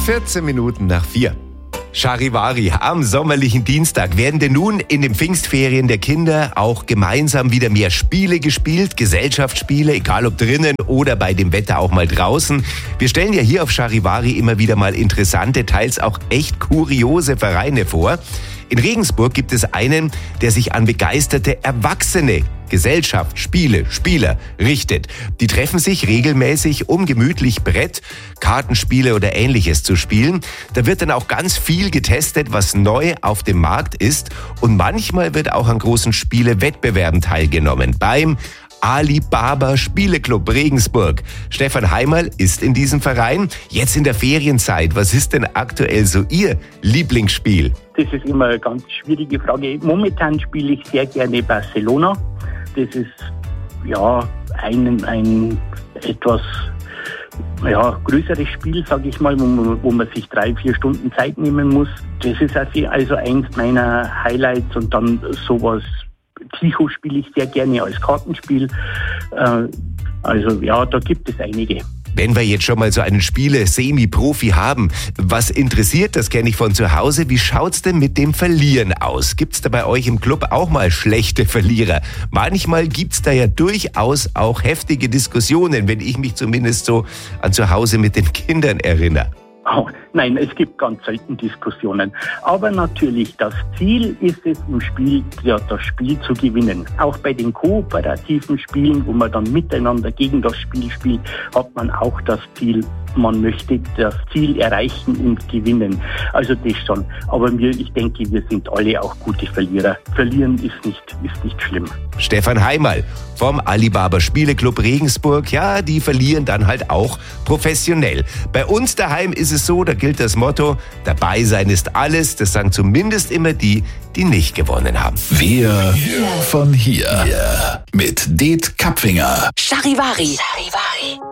14 Minuten nach 4. Charivari, am sommerlichen Dienstag werden denn nun in den Pfingstferien der Kinder auch gemeinsam wieder mehr Spiele gespielt, Gesellschaftsspiele, egal ob drinnen oder bei dem Wetter auch mal draußen. Wir stellen ja hier auf Charivari immer wieder mal interessante, teils auch echt kuriose Vereine vor. In Regensburg gibt es einen, der sich an begeisterte Erwachsene, Gesellschaft, Spiele, Spieler richtet. Die treffen sich regelmäßig, um gemütlich Brett, Kartenspiele oder Ähnliches zu spielen. Da wird dann auch ganz viel getestet, was neu auf dem Markt ist. Und manchmal wird auch an großen Spielewettbewerben teilgenommen. Beim Alibaba Spieleclub Regensburg. Stefan Heimerl ist in diesem Verein. Jetzt in der Ferienzeit, was ist denn aktuell so Ihr Lieblingsspiel? Das ist immer eine ganz schwierige Frage. Momentan spiele ich sehr gerne Barcelona. Das ist ja ein etwas größeres Spiel, sage ich mal, wo man sich 3-4 Stunden Zeit nehmen muss. Das ist also eins meiner Highlights. Und dann sowas, Psycho spiele ich sehr gerne als Kartenspiel. Da gibt es einige. Wenn wir jetzt schon mal so einen Spiele-Semi-Profi haben, was interessiert, das kenne ich von zu Hause, wie schaut's denn mit dem Verlieren aus? Gibt's da bei euch im Club auch mal schlechte Verlierer? Manchmal gibt's da ja durchaus auch heftige Diskussionen, wenn ich mich zumindest so an zu Hause mit den Kindern erinnere. Oh, nein, es gibt ganz selten Diskussionen. Aber natürlich, das Ziel ist es im Spiel, das Spiel zu gewinnen. Auch bei den kooperativen Spielen, wo man dann miteinander gegen das Spiel spielt, hat man auch das Ziel. Man möchte das Ziel erreichen und gewinnen. Also das schon. Aber ich denke, wir sind alle auch gute Verlierer. Verlieren ist nicht schlimm. Stefan Heimerl vom Alibaba Spieleclub Regensburg. Ja, die verlieren dann halt auch professionell. Bei uns daheim ist es so, da gilt das Motto, dabei sein ist alles. Das sagen zumindest immer die nicht gewonnen haben. Wir von hier. Mit Det Kapfinger. Charivari.